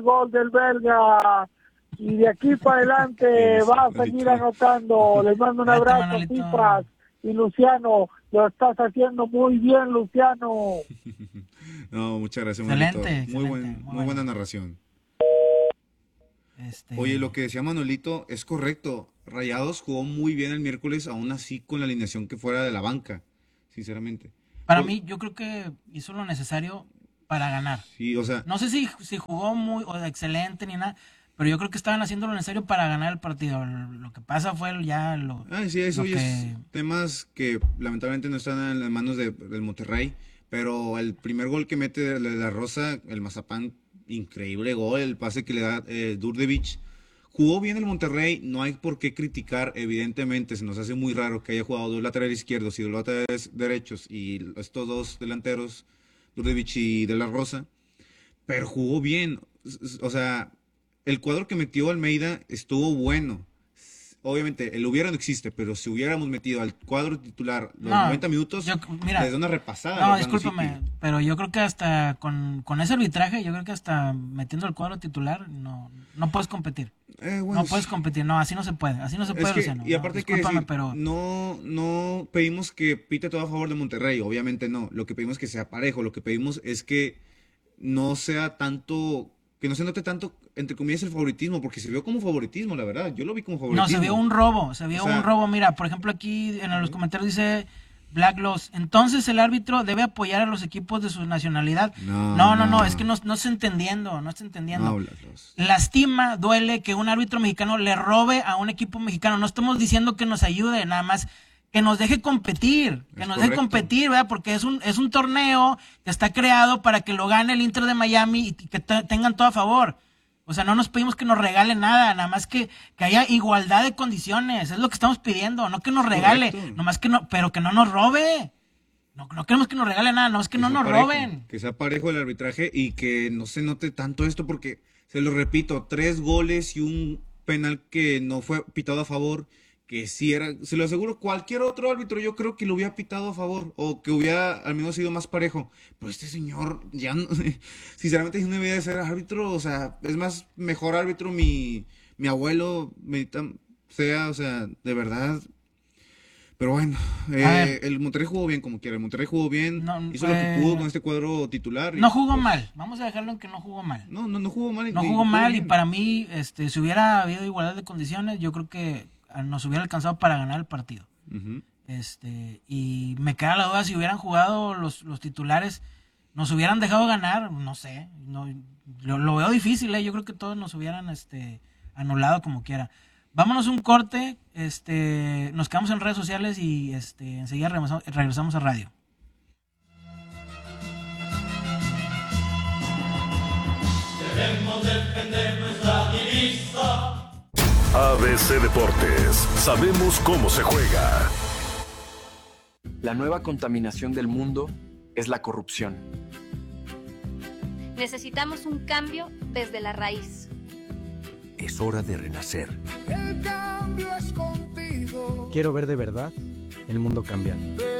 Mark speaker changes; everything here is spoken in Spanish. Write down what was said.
Speaker 1: gol del belga y de aquí para adelante va a seguir anotando. Les mando un abrazo, Cifras y Luciano, lo estás haciendo muy bien, Luciano.
Speaker 2: No, muchas gracias,
Speaker 3: excelente,
Speaker 2: Manolito. Muy buena narración. Oye, lo que decía Manolito es correcto. Rayados jugó muy bien el miércoles, aún así con la alineación que fuera de la banca, sinceramente.
Speaker 3: Para mí, yo creo que hizo lo necesario para ganar.
Speaker 2: Sí, o sea,
Speaker 3: no sé si jugó muy o excelente ni nada, pero yo creo que estaban haciendo lo necesario para ganar el partido. Lo que pasa fue ya lo...
Speaker 2: sí, eso
Speaker 3: lo
Speaker 2: ya
Speaker 3: que...
Speaker 2: es temas que lamentablemente no están en las manos del Monterrey, pero el primer gol que mete de la Rosa, el Mazapán, increíble gol, el pase que le da Đurđević. Jugó bien el Monterrey, no hay por qué criticar, evidentemente se nos hace muy raro que haya jugado dos laterales izquierdos y dos laterales derechos y estos dos delanteros, Đurđević y De La Rosa, pero jugó bien. O sea, el cuadro que metió Almeida estuvo bueno. Obviamente, el hubiera no existe, pero si hubiéramos metido al cuadro titular los 90 minutos, les da una repasada.
Speaker 3: No, discúlpame, pero yo creo que hasta con ese arbitraje, yo creo que hasta metiendo el cuadro titular, no puedes competir. No puedes competir, no, así no se puede, Luciano.
Speaker 2: Y aparte pero no pedimos que pite todo a favor de Monterrey, obviamente no. Lo que pedimos es que sea parejo, lo que pedimos es que no sea tanto... que no se note tanto, entre comillas, el favoritismo, porque se vio como favoritismo, la verdad. Yo lo vi como favoritismo.
Speaker 3: No, se vio un robo. Mira, por ejemplo, aquí en los comentarios dice Black Loss. Entonces el árbitro debe apoyar a los equipos de su nacionalidad. No, es que no está entendiendo.
Speaker 2: No, Black Loss.
Speaker 3: Lastima, duele que un árbitro mexicano le robe a un equipo mexicano. No estamos diciendo que nos ayude, nada más que nos deje competir, ¿verdad? Porque es un torneo que está creado para que lo gane el Inter de Miami y que tengan todo a favor. O sea, no nos pedimos que nos regalen nada más que haya igualdad de condiciones, es lo que estamos pidiendo, no que nos regale, nomás que no, pero que no nos robe. No queremos que nos regale nada, no es que no nos roben.
Speaker 2: Que sea parejo el arbitraje y que no se note tanto esto, porque, se lo repito, 3 goles y un penal que no fue pitado a favor, que sí era, se lo aseguro, cualquier otro árbitro yo creo que lo hubiera pitado a favor, o que hubiera al menos sido más parejo, pero este señor ya no, sinceramente no debía de ser árbitro, o sea, es más, mejor árbitro mi abuelo, o sea, de verdad. Pero bueno, el Monterrey jugó bien como quiera, el Monterrey jugó bien, hizo lo que pudo con este cuadro titular.
Speaker 3: No jugó mal, vamos a dejarlo en que no jugó mal.
Speaker 2: No jugó mal.
Speaker 3: No jugó mal, y para mí, si hubiera habido igualdad de condiciones, yo creo que nos hubiera alcanzado para ganar el partido.
Speaker 2: Uh-huh.
Speaker 3: Y me queda la duda si hubieran jugado los titulares, nos hubieran dejado ganar, no sé, lo veo difícil, yo creo que todos nos hubieran anulado como quiera. Vámonos un corte, nos quedamos en redes sociales y enseguida regresamos a radio.
Speaker 4: Debemos defender nuestra divisa.
Speaker 5: ABC Deportes, sabemos cómo se juega.
Speaker 6: La nueva contaminación del mundo es la corrupción.
Speaker 7: Necesitamos un cambio desde la raíz.
Speaker 8: Es hora de renacer.
Speaker 9: El cambio es contigo.
Speaker 10: Quiero ver de verdad el mundo cambiar.